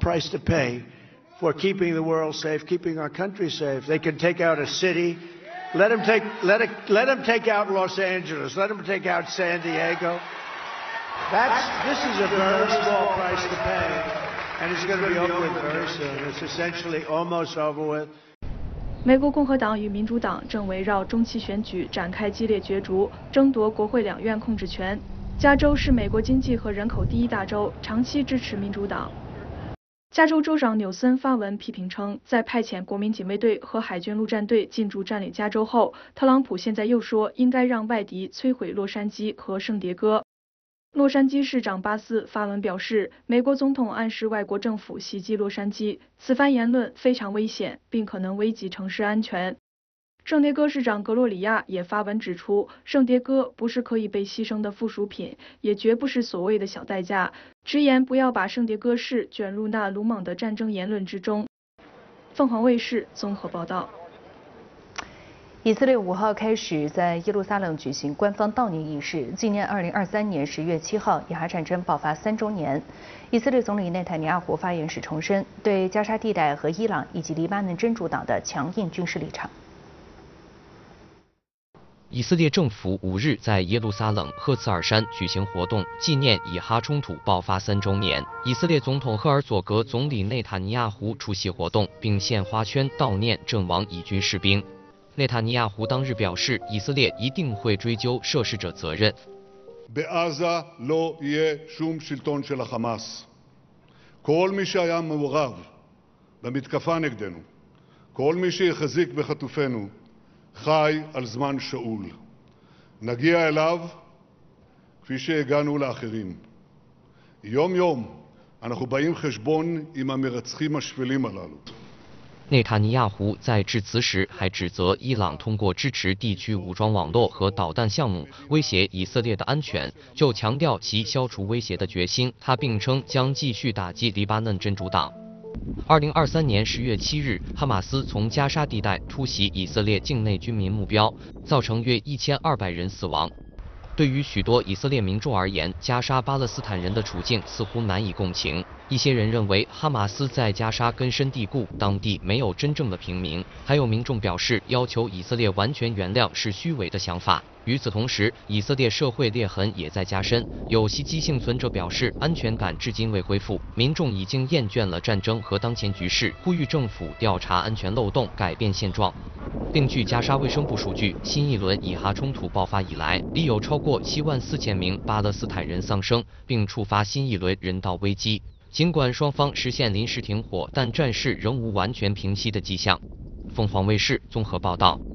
price to pay for keeping the world safe, keeping our country safe. They can take out a city. Let them take out Los Angeles. Let them take out San Diego. This is a very small price to pay, and it's going to be over with very soon. It's essentially almost over with. 美国共和党与民主党正围绕中期选举展开激烈角逐，争夺国会两院控制权。加州是美国经济和人口第一大州，长期支持民主党。加州州长纽森发文批评称，在派遣国民警卫队和海军陆战队进驻占领加州后，特朗普现在又说应该让外敌摧毁洛杉矶和圣迭戈。洛杉矶市长巴斯发文表示，美国总统暗示外国政府袭击洛杉矶，此番言论非常危险，并可能危及城市安全。圣迭戈市长格洛里亚也发文指出，圣迭戈不是可以被牺牲的附属品，也绝不是所谓的小代价，直言不要把圣迭戈市卷入那鲁莽的战争言论之中。凤凰卫视综合报道。 以色列5号开始在耶路撒冷举行官方悼念仪式，纪念2023年10月7号以哈战争爆发3周年。以色列总理内塔尼亚胡发言时重申对加沙地带和伊朗以及黎巴嫩真主党的强硬军事立场。 以色列政府5日在耶路撒冷赫茨尔山举行活动，纪念以哈冲突爆发3周年。以色列总统赫尔佐格总理内塔尼亚胡出席活动，并献花圈悼念阵亡以军士兵。内塔尼亚胡当日表示，以色列一定会追究涉事者责任。 בעזה לא יהיה שום שלטון של החמאס. כל מי שהיה מעורב במתקפה נגדנו, כל מי שיחזיק בחטופינו, חי על זמן שאול. נגיע אליו כפי שהגענו לאחרים. יום יום אנחנו באים חשבון עם המרצחים השפלים הללו. 内塔尼亚胡在致辞时还指责伊朗通过支持地区武装网络和导弹项目威胁以色列的安全，就强调其消除威胁的决心。他并称将继续打击黎巴嫩真主党。2023年10月7日，哈马斯从加沙地带突袭以色列境内军民目标，造成约1200人死亡。对于许多以色列民众而言，加沙巴勒斯坦人的处境似乎难以共情。一些人认为哈马斯在加沙根深蒂固，当地没有真正的平民。还有民众表示，要求以色列完全原谅是虚伪的想法。与此同时，以色列社会裂痕也在加深。有袭击幸存者表示，安全感至今未恢复，民众已经厌倦了战争和当前局势，呼吁政府调查安全漏洞，改变现状。另据加沙卫生部数据，新一轮以哈冲突爆发以来，已有超过74000名巴勒斯坦人丧生，并触发新一轮人道危机。尽管双方实现临时停火，但战事仍无完全平息的迹象。凤凰卫视综合报道。